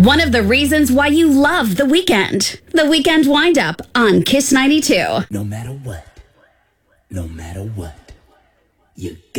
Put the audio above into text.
one of the reasons why you love The Weeknd. The Weeknd Wind Up on Kiss 92. No matter what, you